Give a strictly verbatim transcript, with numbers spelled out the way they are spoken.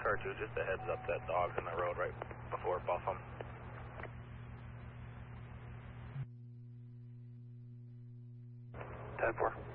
car two, just a heads up, that dog's in the road right before Buffum. ten four.